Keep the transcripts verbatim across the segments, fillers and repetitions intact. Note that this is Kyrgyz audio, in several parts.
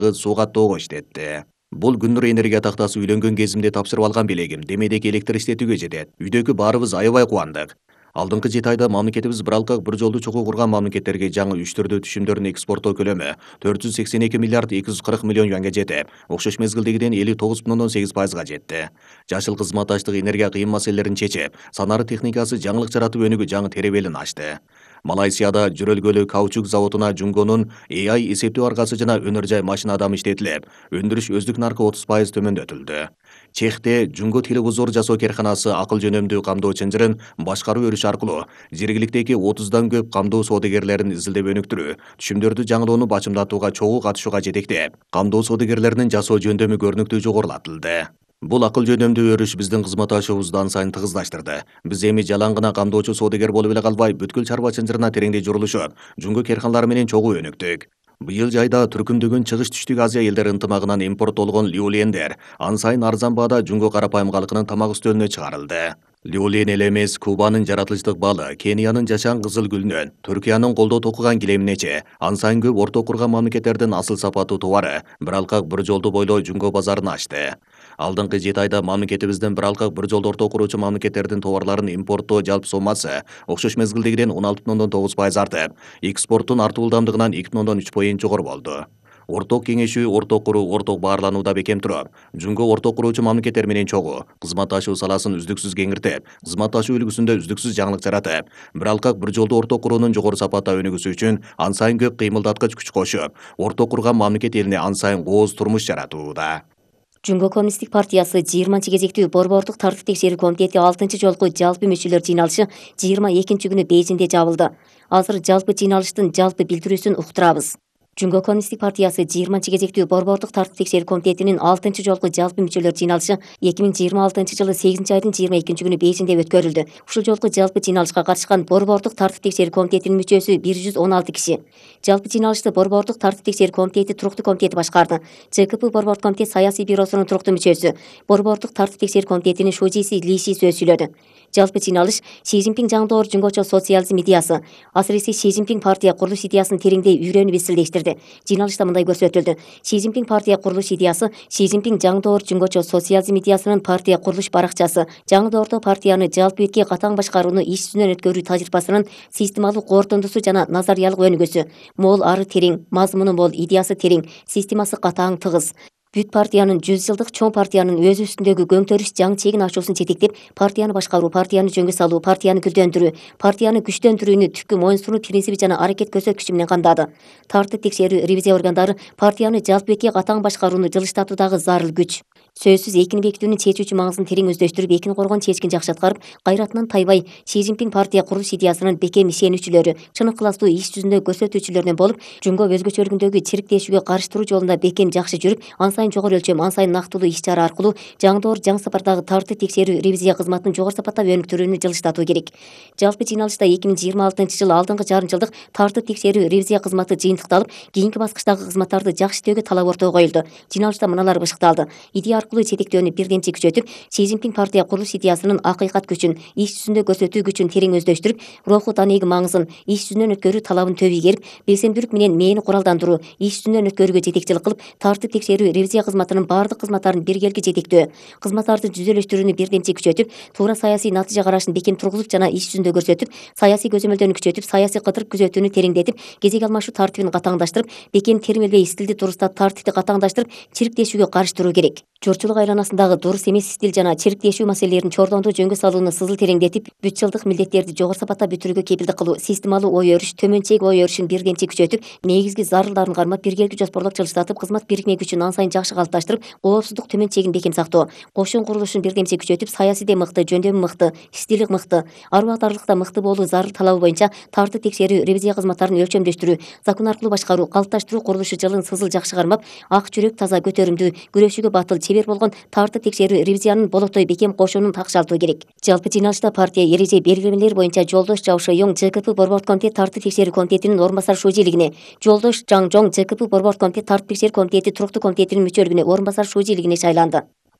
суу каттоого иштетти. Бул күн нур энергия тактасы үйлөнгөн кезимде тапшырып алган белегим демейдеги электр иштетүүгө жетет. Үйдөгү баарыбыз аябай кубандык. Алдыңкы жети айда мамлекетибиз бир алкак бир жолду чогуу курган мамлекеттерге жаңы үч түрдүү түшүмдөрдүн экспорттоо көлөмү төрт жүз сексен эки миллиард эки жүз кырк миллион юанга жетип, окшош мезгилдегиден элүү тогуз бүтүн ондон сегиз пайызга жетти. Жашыл кызматташтык энергия кыйын маселелерин чечип, санары техникасы жаңылык жаратып өнүгүү жаңы теребелин ачты. Малайзияда жүрөлгөлү каучук заводуна Жунгонун A I эсептөө аркасы жана өнөр жай машина адамы иштетилип, өндүрүш өздүк наркы отуз пайыз төмөндөтүлдү. Чехте Жунго телевизор жасоо керканасы акыл жөнөмдүү камдоо чынжырын башкаруу өрүш аркылуу жергиликтеги отуздан көп камдоо соодагерлерин изилдеп өнүктүрүү, түшүмдөрдү жаңылоону бачымдатууга чогуу катышууга жетектеп, камдоо соодагерлеринин жасоо жөндөмү көрүнүктүү жогорулатылды. Бул акыл жөнөмдүү өрүш биздин кызматташуубузду ан сайын тыгыздаштырды. Биз эми жалаң гана камдоочу соодагер болуп эле калбай, бүткүл чарба чынжырына тереңдей журулушуп, Жунго керканалары менен чогуу өнүктүк. Быйыл жайда түркүмдөгөн чыгыш түштүк Азия элдери ынтымагынан импорттолгон лиолендер ан сайын арзан баада Жунго карапайым калкынын тамак үстөлүнө чыгарылды. Лиолен эле эмес, Кубанын жаратылыштык балы, Кенияның жашан кызыл гүлүнөн, Түркиянын колдоо токуган килеминече, ан сайын көп орто курган мамлекеттердин асыл сапаттуу товары бир алкак бир жолду бойлой Жунго базарын ачты. Алдыңкы жети айда мамлекетибизден бир алкак бир жолду орто куруучу мамлекеттердин товарларын импорттоо жалпы соммасы окшош мезгилдегиден он алты бүтүн ондон тогуз пайыз артып, экспорттун артуу ылдамдыгынан эки бүтүн ондон үч поинт жогору болду. Орток кеңешүү, орток куруу, орток баарланууда бекем туруп, Жунго орто куруучу мамлекеттер менен чогуу кызматташуу саласын үздүксүз кеңиртип, кызматташуу үлгүсүндө үздүксүз жаңылык жаратып, бир алкак бир жолду орто куруунун жогору сапатта өнүгүүсү үчүн ан сайын көп кыймылдаткыч күч кошуп, орто курган мамлекет элине ан сайын кооз турмуш жаратууда. Жунго коммунисттик партиясы жыйырманчы кезектүү борбордук тартип текшерүү комитети алтынчы жолку жалпы мүчөлөр жыйналышы жыйырма экинчи күнү Бейжиңде жабылды. Азыр жалпы жыйналыштын жалпы билдирүүсүн уктурабыз. Жунго коммунисттик партиясы жыйырманчы кезектүү борбордук тартип текшерүү комитетинин алтынчы жолку жалпы мүчөлөр жыйналышы эки миң жыйырма алтынчы жылы сегизинчи айдын жыйырма экинчи күнү Бейжиңде өткөрүлдү. Ушул жолку жалпы жыйналышка катышкан борбордук тартип текшерүү комитетинин мүчөсү бир жүз он алты киши. Жалпы жыйналышты борбордук тартип текшерүү комитети туруктуу комитети башкарды. ЖКП борбордук комитет саясий бюросунун туруктуу мүчөсү, борбордук тартип текшерүү комитетинин шужиси Ли Ши сөз сүйлөдү. Жалпы жыйналыш Си Цзиньпин жаңдоор жунгочо социализм идеясы, асыресе Си Цзиньпин партия курулуш идеясын тереңдей үйрөнүп изилдештирди. Жыйналышта мындай көрсөтүлдү. Си Цзиньпин партия курулуш идеясы, Си Цзиньпин жаңдоор жунгочо социализм идеясынын партия курулуш баракчасы, жаңдоордо партияны жалпы эркек катаң башкарууну иш жүзүнөн өткөрүү тажрыйбасынын системалык корутундусу жана назариялык өнүгүүсү. Мол ары терең, мазмуну мол, идеясы терең, системасы катаң тыгыз. Бүт партиянын жүз жылдык чоң партиянын өз үстүндөгү көңтөрүш жаңы чегин ачуусун жетектеп, партияны башкаруу, партияны жөнгө салуу, партияны гүлдөндүрүү, партияны күчтөндүрүүнү түпкү моюнсунуу принциби жана аракет көрсөткүчү менен камдады. Тартип текшерүү ревизия органдары партияны жалпы эркек катаң башкарууну жылыштатуудагы зарыл күч. Сөзсүз экини бекитүүнүн чечүүчү маңызын терең өздөштүрүп, экини коргон чечкин жакшы аткарып, кайратынан тайбай Си Цзиньпин партия курулуш идеясынын бекем ишенүүчүлөрү, чын ыкыластуу иш жүзүндө көрсөтүүчүлөрүнөн болуп, Жунго өзгөчөлүгүндөгү чириктешүүгө карыштыруу жолунда бекем жакшы жүрүп, ан сайын жогору өлчөм, ан сайын нактылуу иш чара аркылуу жаңдоор жаң сапардагы тартип текшерүү ревизия кызматын жогору сапатта өнүктүрүүнү жылыштатуу керек. Жалпы жыйналышта эки миң жыйырма алтынчы жылы алдыңкы жарым жылдык тартип текшерүү ревизия кызматы жыйынтыкталып, кийинки баскычтагы кызматтарды жакшы иштөөгө талап ортого коюлду. Жыйналышта мыналар бышыкталды. Идея аркылуу жетектөөнү бирдемчи күчөтүп, Си Цзиньпин партия курулуш идеясынын акыйкат күчүн, иш жүзүндө көрсөтүү күчүн терең өздөштүрүп, руху данеги маңызын, иш жүзүнөн өткөрүү талабын төбүй керип, белсемдүүлүк менен мээни куралдандыруу, иш жүзүнөн өткөрүүгө жетекчилик кылып, тартип текшерүү ревизия кызматынын бардык кызматтарын биргелги жетектөө, кызматтарды жүзөлөштүрүүнү бирдемчи күчөтүп, туура саясий натыйжа карашын бекем тургузуп жана иш жүзүндө көрсөтүп, саясий көзөмөлдөөнү күчөтүп, саясий кыдырып күзөтүүнү тереңдетип, кезек алмашуу тартибин катаңдаштырып, бекем термелбей стилди турусда тартипти катаңдаштырып, чириктешүүгө карыштыруу керек. Журчулук айланасындагы дурус эмес стиль жана чириктешүү маселелерин чордондо жөнгө салууну сызыл тереңдетип, бүт жылдык милдеттерди жогору сапатта бүтүрүүгө кепилдик кылуу, системалуу ой өрүш, төмөн чек ой өрүшүн бирдемчи күчөтүп, негизги зарылдарын кармап, биргелги жоспорлоп жылыштатып, кызмат бирикме күчүн ан сайын жакшы калыпташтырып, коопсуздук төмөн чегин бекем сактоо, кошун курулушун бирдемчи күчөтүп, саясийде мыкты, жөндөмү мыкты, стили мыкты, ар убактарлыкта мыкты болуу зарыл талабы боюнча тартип текшерүү ревизия кызматтарын өлчөмдөштүрүү, закон аркылуу башкаруу, калыпташтыруу курулушу жылын сызыл жакшы кармап, ак жүрөк, таза, көтөрүмдүү, күрөшүүгө батыл, чебер болгон тартип текшерүү ревизиянын болотой бекем кошунун такшалтуу керек. Жалпы жыйналышта партия эреже белгилемелери боюнча Жолдош Жао Шойоң ЖКП борбордук комитет тартип текшерүү комитетинин орун басар шужилигине, Жолдош Жаң Жоң ЖКП борбордук комитет тартип текшерүү комитети туруктуу комитетинин мүчөлүгүнө орун басар шужилигине шайланды.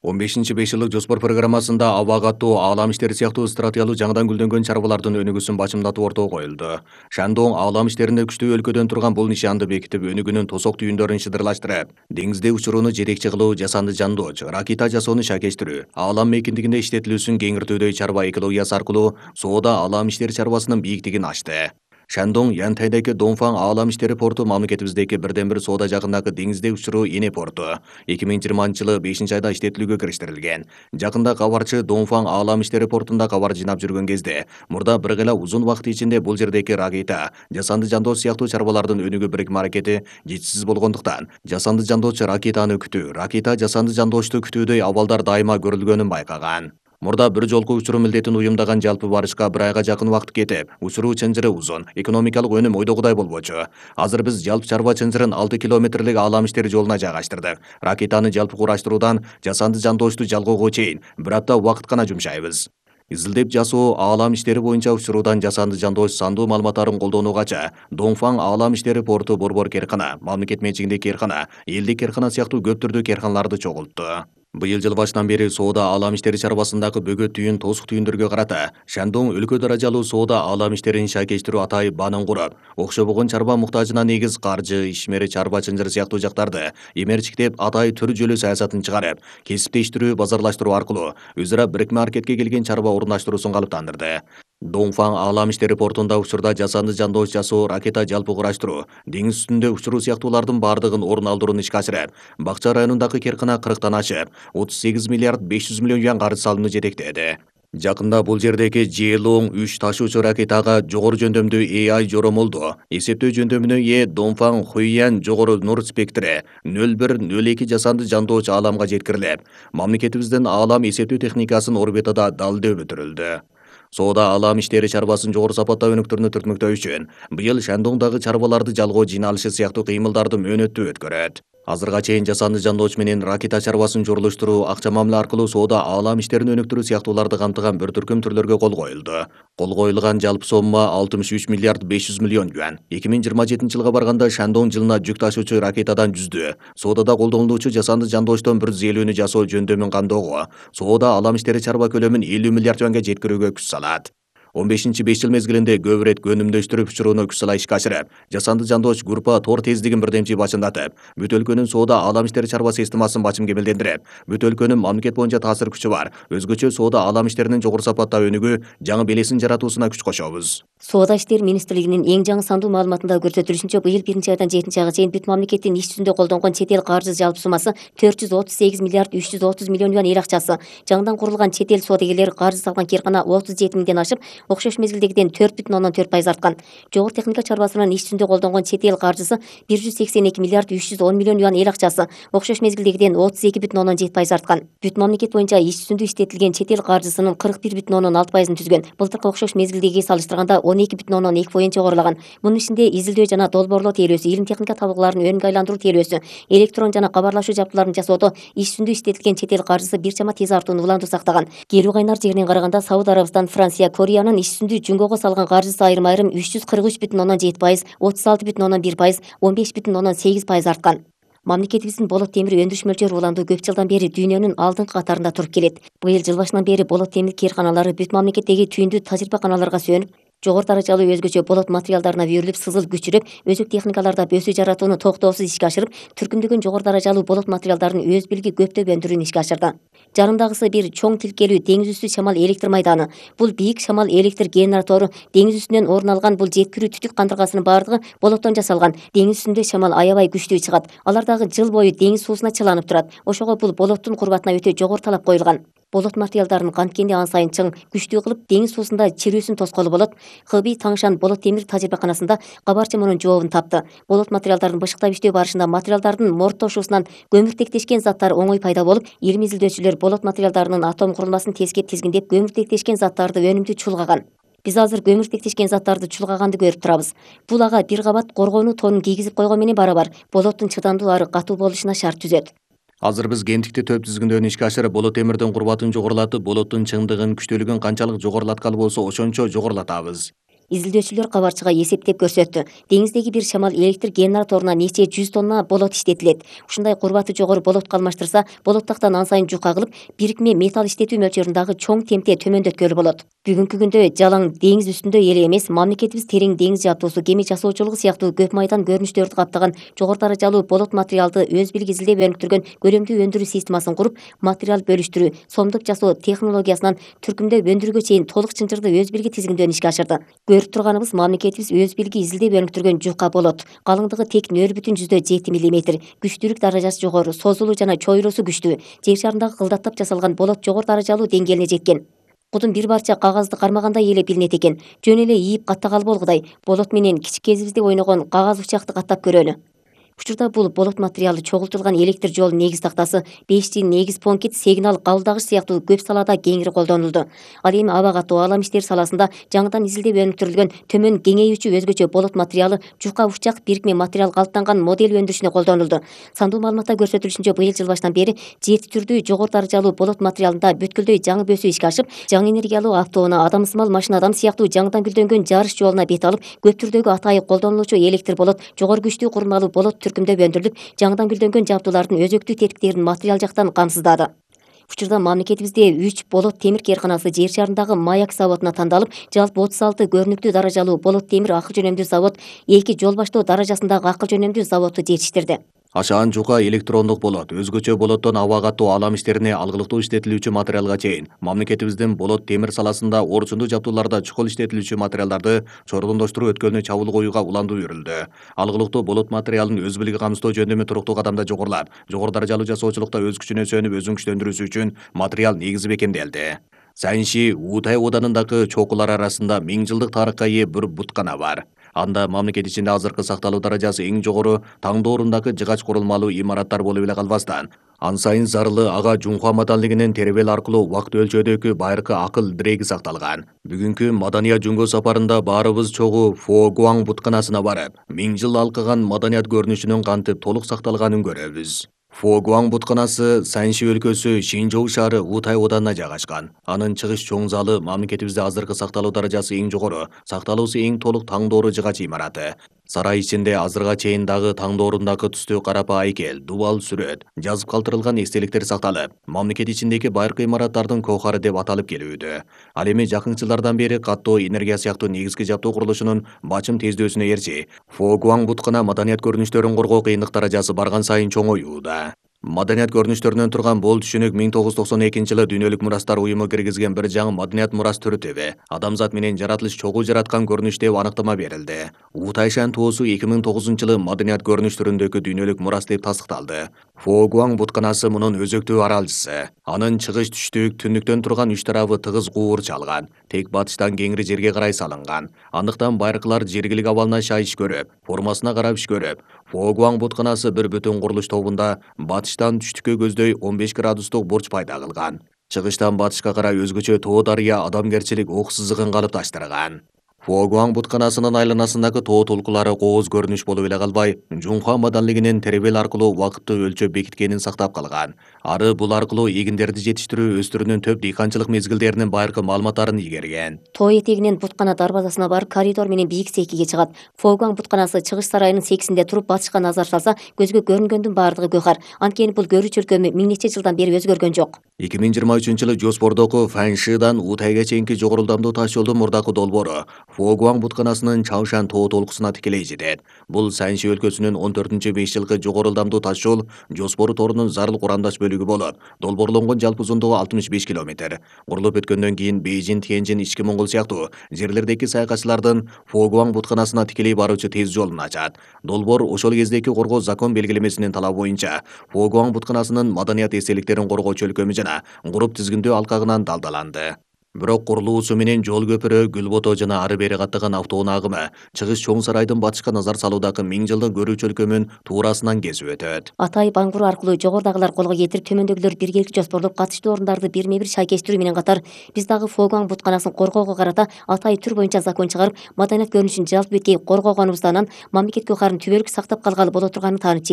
он бешинчи беш жылдык жоспор программасында аба каттоо, аалам иштери сыяктуу стратегиялуу жаңыдан гүлдөнгөн чарбалардын өнүгүүсүн бачымдатуу ортого коюлду. Шандон аалам иштеринде күчтүү өлкөдөн турган бул нишанды бекитип, өнүгүүнүн тосок түйүндөрүн шыдырлаштырып, деңизде учурууну жетекчи кылуу, жасанды жандооч, ракета жасоону шакештирүү, аалам мейкиндигинде иштетилүүсүн кеңиртүүдөй чарба экологиясы аркылуу соода аалам иштери чарбасынын бийиктигин ачты. Шандон Янтайдагы Донфан аалам иштери порту мамлекетибиздеги бирден бир соода жагындагы деңизде учуруу эне порту. эки миң жыйырманчы жылы бешинчи айда иштетилүүгө кириштирилген. Жакында кабарчы Донфан аалам иштери портунда кабар жыйнап жүргөн кезде, мурда бир гана узун убакыт ичинде бул жердеги ракета, жасанды жандооч сыяктуу чарбалардын өнүгүү бирикме аракети жетишсиз болгондуктан, жасанды жандооч ракетаны күтүү, ракета жасанды жандоочту күтүүдөй абалдар дайыма көрүлгөнүн байкаган. Мурда бир жолку учуруу милдетин уюмдаган жалпы барышка бир айга жакын убакыт кетип, учуруу чынжыры узун, экономикалык өнүм ойдогудай болбочу. Азыр биз жалпы чарба чынжырын алты километрлик аалам иштери жолуна жайгаштырдык. Ракетаны жалпы кураштыруудан жасанды жандоочту жалгоого чейин бир апта убакыт гана жумшайбыз. Изилдеп жасоо аалам иштери боюнча учуруудан жасанды жандооч сандуу маалыматтарын колдонуугача Донфан аалам иштери порту борбор керкана, мамлекет менчигиндеги керкана, элдик керкана сыяктуу көп түрдүү керканаларды чогултту. Быйыл жыл башынан бери соода аалам иштери чарбасындагы бөгөт түйүн тосук түйүндөргө карата Шандон өлкө даражалуу соода аалам иштерин шакештирүү атайып банын куруп, окшобогон чарба муктажына негиз каржы, ишмери чарба чынжыр сыяктуу жактарды эмерчиктеп атай төр жөлөө саясатын чыгарып, кесиптештирүү, базарлаштыруу аркылуу өз ара бирикме аракетке келген чарба орундаштыруусун калыптандырды. Донфан аалам иштери портунда учурда жасанды жандооч жасоо, ракета жалпы кураштыруу, деңиз үстүндө учуруу сыяктуулардын бардыгын орун алдырууну ишке ашырып, Бакча районундагы керкана кырктан ашып, отуз сегиз миллиард беш жүз миллион юан каржы салууну жетектеди. Жакында бул жердеги Жээлоң үч ташуучу ракетага жогору жөндөмдүү A I жоромолду, эсептөө жөндөмүнө ээ Донфан Хуйян жогору нур спектри нөл бир нөл эки жасанды жандооч ааламга жеткирилип, мамлекетибиздин аалам эсептөө техникасын орбитада далилдөө бүтүрүлдү. Соода аалам иштери чарбасын жогору сапатта өнүктүрүүнү түртмөктөө үчүн быйыл Шандоңдагы чарбаларды жалгоо жыйналышы сыяктуу кыймылдарды мөөнөттүү өткөрөт. Азырга чейин жасанды жандооч менен ракета чарбасын журулуштуруу, акча мамиле аркылуу соода аалам иштерин өнүктүрүү сыяктууларды камтыган бір түркүм түрлөргө кол коюлду. Кол коюлган жалпы сомма алтымыш үч миллиард беш жүз миллион юан. эки миң жыйырма жетинчи жылга барганда Шандон жылына жүк ташуучу ракетадан жүздү, соодада колдонулуучу жасанды жандоочтон бір жүз элүүнү жасоо жөндөмүн камдоого, соода аалам иштери чарба көлөмүн элүү миллиард юанга жеткирүүгө күч салат. он бешинчи беш жыл мезгилинде көп ирет өнүмдөштүрүп учурууну күч сала ишке ашырып, жасанды жандооч группа тор тездигин бирдемчи бачымдатып, бүт өлкөнүн соода аалам иштери чарба системасын бачым кемелдендирип, бүт өлкөнүн мамлекет боюнча таасир күчү бар, өзгөчө соода аалам иштеринин жогору сапатта өнүгүү, жаңы белесин жаратуусуна күч кошобуз. Соода иштери министрлигинин эң жаңы сандуу маалыматында көрсөтүлүшүнчө, быйыл биринчи айдан жетинчи айга чейин бүт мамлекеттин иш жүзүндө колдонгон чет эл каржы жалпы суммасы төрт жүз отуз сегиз миллиард үч жүз отуз миллион юан эл акчасы. Жаңыдан курулган чет эл соодагерлери каржы салган керкана отуз жети миңден ашып, окшош мезгилдегиден төрт бүтүн ондон төрт пайыз арткан. Жогору техника чарбасынан иш жүзүндө колдонгон чет эл каржысы бир жүз сексен эки миллиард үч жүз он миллион юан эл акчасы, окшош мезгилдегиден отуз эки бүтүн ондон жети пайыз арткан. Бүт мамлекет боюнча иш жүзүндө иштетилген чет эл каржысынын кырк бир бүтүн ондон алты пайызын түзгөн. Былтыркы окшош мезгилдеги салыштырганда он эки бүтүн ондон эки пайыз жогорулаган. Мунун ичинде изилдөө жана долбоорлоо тейлөөсү, илим техника табылгыларын өнүмгө айландыруу тейлөөсү, электрон жана кабарлашуу жабдууларын жасоодо иш жүзүндө иштетилген чет эл каржысы бир чама тез артууну улантуу сактаган. Келүү кайнар жегинен караганда Сауд Арабистан, Франция, Кореянын иш жүзүндө жүнгөгө салган каржысы айрым айрым үч жүз кырк үч бүтүн ондон жети пайыз, отуз алты бүтүн ондон бир пайыз, он беш бүтүн ондон сегиз пайыз арткан. Мамлекетибиздин болот темир өндүрүш мөлчөрү уланду көп жылдан бери дүйнөнүн алдыңкы катарында туруп келет. Быйыл жыл башынан бери болот темир керканалары бүт мамлекеттеги түйүндүү тажрыйбаканаларга сүйөнүп, жогору даражалуу өзгөчө болот материалдарына үйрүлүп, сызыл күчүрүп, өзөк техникаларда бөсүү жаратууну токтоосуз ишке ашырып, түркүмдөгөн жогору даражалуу болот материалдарын өз билги көптөп өндүрүүнү ишке ашырды. Жарымдагысы бир чоң тилкелүү деңиз үстү шамал электр майданы. Бул бийик шамал электр генератору, деңиз үстүнөн орун алган бул жеткирүү түтүк кандыргасынын бардыгы болоттон жасалган. Деңиз үстүндө шамал аябай күчтүү чыгат. Алар дагы жыл бою деңиз суусуна чыланып турат. Ошого бул болоттун курбатына өтө жогору талап коюлган. Болот материалдарын канткенде ан сайын чың, күчтүү кылып, деңиз суусунда чирүүсүн тоскоолу болот. Хыби Таңшан болот темир тажрыйбаканасында кабарчы мунун жообун тапты. Болот материалдарын бышыктап иштөө барышында материалдардын морттошуусунан көмүртектешкен заттар оңой пайда болуп, илим изилдөөчүлөр болот материалдарынын атом курулмасын тескеп тизгиндеп көмүртектешкен заттарды өнүмдүү чулгаган. Биз азыр көмүртектешкен заттарды чулгаганды көрүп турабыз. Бул ага бир кабат коргонуу тонун кийгизип койгон менен барабар болоттун чыдамдуу ары катуу болушуна шарт түзөт. Азыр биз кемтикти төп тизгиндөөнү ишке ашырып, болот темирдин курбатын жогорулатып, болоттун чыңдыгын, күчтүүлүгүн канчалык жогорулаткалы болсо ошончо жогорулатабыз. Изилдөөчүлөр кабарчыга эсептеп көрсөттү. Деңиздеги бир шамал электр генераторуна нече жүз тонна болот иштетилет. Ушундай курбаты жогору болотко алмаштырса, болоттактан ан сайын жука кылып, бирикме металл иштетүү мөлчөрүндагы чоң темпте төмөндөткөлү болот. Бүгүнкү күндө жалаң деңиз үстүндө эле эмес, мамлекетибиз терең деңиз жабдуусу, кеме жасоочулугу сыяктуу көп майдан көрүнүштөрдү каптаган жогору даражалуу болот материалды өз билик изилдеп өнүктүргөн көлөмдүү өндүрүү системасын куруп, материал бөлүштүрүү, сомдук жасоо технологиясынан түркүмдөп өндүрүүгө чейин толук чынжырды өз билги тизгиндөн ишке ашырды. Көрүп турганыбыз, мамлекетибиз өз билги изилдеп өнүктүргөн жука болот. Калыңдыгы тек нөл бүтүн жүздө жети миллиметр, күчтүүлүк даражасы жогору, созулуу жана чоюрусу күчтүү, жер шарындагы кылдаттап жасалган болот жогору даражалуу деңгээлине жеткен. Кудун бир парча кагазды кармагандай эле билинет экен. Жөн эле ийип каттагалы болгудай, болот менен кичик кезибизде ойногон кагаз учакты каттап көрөлү. Учурда бул болот материалы чогултулган электр жол негиз тактасы, беш джи негиз понкит, сигнал кабылдагыч сыяктуу көп салада кеңири колдонулду. Ал эми аба катуу аалам иштери саласында жаңыдан изилдеп өнүктүрүлгөн төмөн кеңейүүчү өзгөчө болот материалы жука учак бирикме материал калыптанган модель өндүрүшүнө колдонулду. Сандуу маалыматта көрсөтүлүшүнчө, быйыл жыл башынан бери жети түрдүү жогору даражалуу болот материалында бүткүлдөй жаңы бөсүү ишке ашып, жаңы энергиялуу автоунаа, адамсымал машинадан сыяктуу жаңыдан гүлдөнгөн жарыш жолуна бет алып, көп түрдөгү атайы колдонулуучу электр болот, жогору күчтүү курмалуу болот түркүмдөп өндүрүлүп, жаңыдан гүлдөнгөн жабдуулардын өзөктүү тетиктерин материал жактан камсыздады. Учурда мамлекетибизде үч болот темир кээрканасы жер шарындагы Маяк заводуна тандалып, жалпы отуз алты көрүнүктүү даражалуу болот темир акыл жөнөмдүү завод, эки жол баштоо даражасындагы акыл жөнөмдүү заводду жетиштирди. Ашаан жука электрондук болот, өзгөчө болоттон аба катуу аалам иштерине алгылыктуу иштетилүүчү материалга чейин мамлекетибиздин болот темир саласында орчундуу жабдууларда чукул иштетилүүчү материалдарды чордондоштуруу өткөлүнө чабуул коюуга уланду үйрүлдү. Алгылыктуу болот материалын өз билиги камсыздоо жөндөмү туруктуу кадамда жогорулап, жогору даражалуу жасоочулукта өз күчүнө сүйөнүп өзүн күчтөндүрүүсү үчүн материал негизи бекемделди. Саньши Утай оданындагы чокулар арасында миң жылдык тарыхка ээ бир буткана бар. Анда мамлекет ичинде азыркы сакталуу даражасы эң жогору таңдоорундагы жыгач курулмалуу имараттар болуп эле калбастан, ан сайын зарылы ага Жунхуа маданлыгынын теребел аркылуу убакыт өлчөөдөгү байыркы акыл диреги сакталган. Бүгүнкү маданият жөнгө сапарында баарыбыз чогуу Фогуаң бутканасына барып, миң жыл алкаган маданият көрүнүшүнүн кантип толук сакталганын көрөбүз. Фогуаң бутканасы Саньши өлкөсү Шинжоу шаары Утай оданына жайгашкан. Анын чыгыш чоң залы мамлекетибизде азыркы сакталуу даражасы эң жогору, сакталуусу эң толук таңдоору жыгач имараты. Сарай ичинде азырга чейин дагы таңдоорундагы түстүү карапа айкел, дубал сүрөт, жазып калтырылган эстеликтер сакталып, мамлекет ичиндеги байыркы имараттардын коохары деп аталып келүүдө. Ал эми жакын жылдардан бери каттоо энергия сыяктуу негизги жабдуу курулушунун бачым тездөөсүнө ээрчи, Фогуаң буткана маданият көрүнүштөрүн коргоо кыйындык даражасы барган сайын чоңоюуда. Маданият көрүнүштөрүнөн турган бул түшүнүк миң тогуз жүз токсон экинчи жылы Дүйнөлүк мурастар уюму киргизген бир жаңы маданият мурас түрү деп адамзат менен жаратылыш чогуу жараткан көрүнүш деп анықтама берилди. Утайшан тоосу эки миң тогузунчу жылы маданият көрүнүш түрүндөгү дүйнөлүк мурас деп тастыкталды. Фогуаң бутканасы мунун өзөктүү аралчысы. Анын чыгыш түштүк, түндүктөн турган үч тарабы тыгыз куур чалган, тек батыштан кеңири жерге карай салынган. Андыктан байыркылар жергилик абалына шай иш көрүп, формасына карап иш көрүп, Фогуаң бутканасы бир бүтүн курулуш тобунда батыштан түштүккө көздөй он беш градустук бурч пайда кылган. Чыгыштан батышка карай өзгөчө тоо дарыя адамгерчилик ок сызыгын калыпташтырган. Фогуаң бутканасынын айланасындагы тоо толкулары кооз көрүнүш болуп эле калбай, Жунхуа маданлыгынын теребел аркылуу убакытты өлчөп бекиткенин сактап калган. Ары бул аркылуу эгиндерди жетиштирүү, өстүрүүнүн төп дыйканчылык мезгилдеринин байыркы маалыматтарын игерген. Тоо этегинен буткана дарбазасына барып, коридор менен бийик сейкиге чыгат. Фогуаң бутканасы чыгыш сарайынын секисинде туруп батышка назар салса, көзгө көрүнгөндүн баардыгы көкар. Анткени бул көрүүчү өлкө миң нече жылдан бери өзгөргөн жок. эки миң жыйырма үчүнчү жылы Жоспордогу Фаншидан Утайга чейинки жогору ылдамдуу таш жолдун мурдакы долбоору Фогуаң бутканасынын Чаошан тоо толкусуна тикелей жетет. Бул Саньши өлкөсүнүн он төртүнчү беш жылкы жогору ылдамдуу таш жол Жоспору тоорунун зарыл курамдаш бөлүгү болуп, долбоорлонгон жалпы узундугу алтымыш беш километр. Курулуп өткөндөн кийин Бейжин, Тяньжин, Ички Моңгол сыяктуу жерлердеги саякатчылардын Фогуаң бутканасына тикелей баруучу тез жолун ачат. Долбоор ошол кездеги коргоо закон белгилемесинин талабы боюнча Фогуаң бутканасынын маданият эстеликтерин коргоочу өлкөмү жана груп тизгиндөө алкагынан далдаланды. Бирок курулуусу менен жол көпүрө, Гүлбото жана ары бери каттаган автоунаа агымы чыгыш чоң сарайдын батышка назар салуудагы миң жылдык көрүүчү өлкөмүн туурасынан кесип өтөт. Атайып аңгуруу аркылуу жогорудагылар колго кетирип, төмөндөгүлөр биргеликти жоспорлоп катыштуу орундарды бирме бир шайкештирүү менен катар, биз дагы Фогуаң бутканасын коргоого карата атайы түр боюнча закон чыгарып, маданият көрүнүшүн жалпы беткей коргогонубуздан анан мамлекет көкарын түбөлүк сактап калгалы боло турганын таанып жеттик.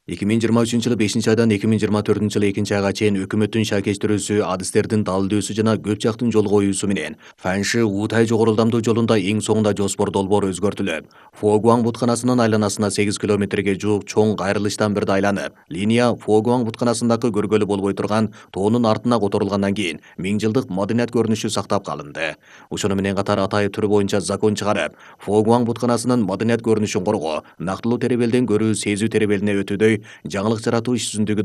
эки миң жыйырма үчүнчү жылы бешинчи айдан эки миң жыйырма төртүнчү жылы экинчи айга чейин өкмөттүн шакештирүүсү, адистердин далилдөөсү жана көп жактын жол коюусу менен Фанши Утай жогору ылдамдуу жолунда эң соңунда жоспор долбоор өзгөртүлүп, Фогуаң бутканасынын айланасына сегиз километрге жуук чоң кайрылыштан бирде айланып, линия Фогуаң бутканасындагы көргөлү болбой турган тоонун артына которулгандан кийин миң жылдык маданият көрүнүшү сактап калынды. Ошону менен катар Атай түрү боюнча закон чыгарып, Фогуаң бутканасынын маданият көрүнүшүн коргоо, нактылуу теребелден көрүү сезүү теребелине өтүүдөй жаңылык жаратуу иш жүзүндөгү